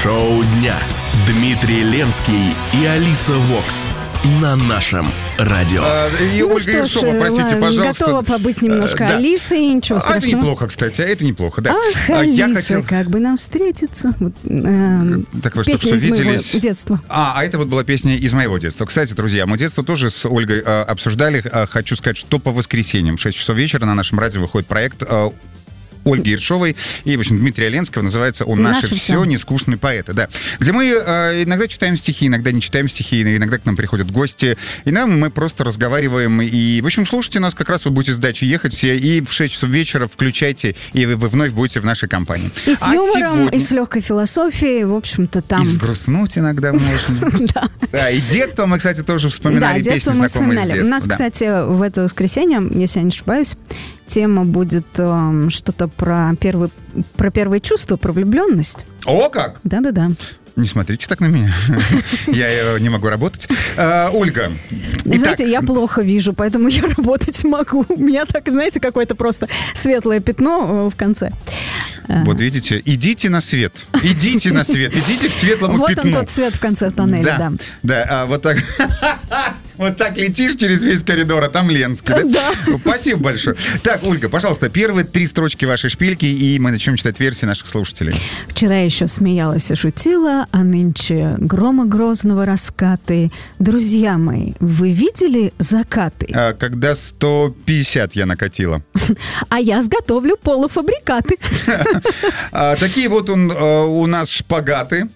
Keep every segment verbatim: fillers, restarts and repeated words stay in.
Шоу дня. Дмитрий Ленский и Алиса Вокс на нашем радио. А, и Ну Ольга что ж, Ершова, простите, ладно, пожалуйста. готова побыть немножко А, да. Алисой, ничего А это страшного. неплохо, кстати, а это неплохо, да. Ах, А, Алиса, я хотел... как бы нам встретиться. Вот, э, Так вы что, песня из моего виделись? детства. А, а это вот была песня из моего детства. Кстати, друзья, мы детство тоже с Ольгой э, обсуждали. Э, хочу сказать, что по воскресеньям в шесть часов вечера на нашем радио выходит проект э, Ольги Ершовой и, в общем, Дмитрия Ленского. Называется он «Наше, «Наше все. все. Нескучные поэты». Да. Где мы э, иногда читаем стихи, иногда не читаем стихи, иногда к нам приходят гости. И нам мы просто разговариваем. И, в общем, слушайте нас. Как раз вы будете с дачи ехать все. И в шесть часов вечера включайте, и вы, вы вновь будете в нашей компании. И с А юмором, сегодня... и с легкой философией, в общем-то, там... И сгрустнуть иногда можно. Да. Да, и детство мы, кстати, тоже вспоминали, Да, песни, детство мы знакомые с вспоминали. детства. У нас, да. кстати, в это воскресенье, если я не ошибаюсь, тема будет э, что-то про первые, про первые чувства, про влюбленность. О, как! Да-да-да. Не смотрите так на меня. Я э, не могу работать. А, Ольга. Итак, Знаете, я плохо вижу, поэтому я работать могу. У меня так, знаете, какое-то просто светлое пятно э, в конце. вот видите, идите на свет. Идите на свет. Идите к светлому Вот пятну. он тот свет в конце тоннеля, да. Да, да, а вот так... Вот так летишь через весь коридор, а там Ленский, да? Да. Спасибо большое. Так, Ольга, пожалуйста, первые три строчки вашей шпильки, и мы начнем читать версии наших слушателей. Вчера еще смеялась и шутила, а нынче грома грозного раскаты. Друзья мои, вы видели закаты? А, когда сто пятьдесят я накатила. А я сготовлю полуфабрикаты. А, такие вот он, а, у нас шпагаты.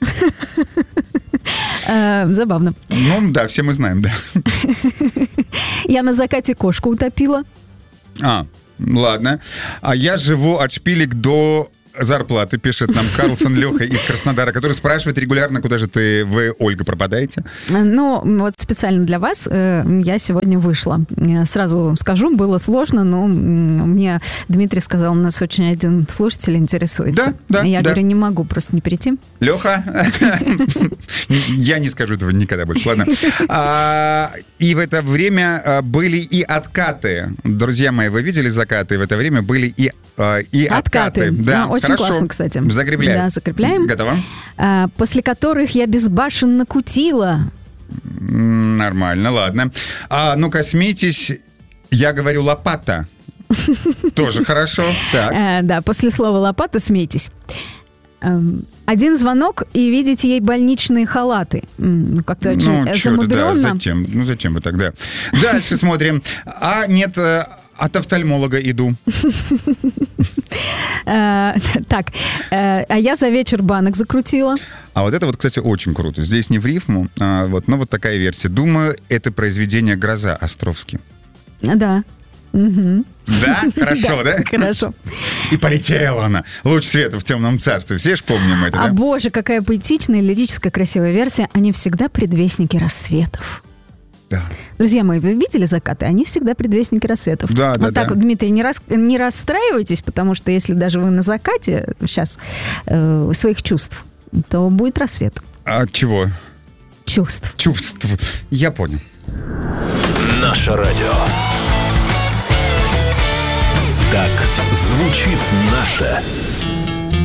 Э, Забавно. Ну, да, все мы знаем, да. Я на закате кошку утопила. А, ладно. А я живу от шпилек до зарплаты, пишет нам Карлсон Леха из Краснодара, который спрашивает регулярно, куда же ты, вы, Ольга, пропадаете? Ну, вот специально для вас э, я сегодня вышла. Э, Сразу скажу, было сложно, но м, мне Дмитрий сказал, у нас очень один слушатель интересуется. Да, да, Я да. говорю, не могу просто не перейти. Леха, я не скажу этого никогда больше, ладно. А, и в это время а, были и откаты. Друзья мои, вы видели закаты? В это время были и, а, и откаты. Откаты. Да, Ну, очень хорошо. классно, кстати. Закрепляем. Да, закрепляем. Готово? А, После которых я безбашенно кутила. М, Нормально, ладно. А ну-ка, смейтесь, я говорю лопата. Тоже хорошо. Так. Э, Да, после слова лопата смейтесь. Эм, Один звонок, и видите ей больничные халаты. М, Ну, как-то очень Ну, э, чё ты, да, замудренно. зачем? Ну, зачем вы тогда? Дальше смотрим. А, нет, э, от офтальмолога иду. Э, Так, э, а я за вечер банок закрутила. А вот это вот, кстати, очень круто. Здесь не в рифму, а вот, но вот такая версия. Думаю, это произведение «Гроза» Островский. Да. Мгм. Да? Хорошо, да? Хорошо. И полетела она. Луч света в темном царстве. Все ж помним это, А да? боже, какая поэтичная, лирическая, красивая версия. Они всегда предвестники рассветов. Да. Друзья мои, вы видели закаты? Они всегда предвестники рассветов. Да, да, вот так да. вот, Дмитрий, не, рас- не расстраивайтесь, потому что если даже вы на закате сейчас э, своих чувств, то будет рассвет. А чего? Чувств. Чувств. Я понял. Наше радио. Так звучит наше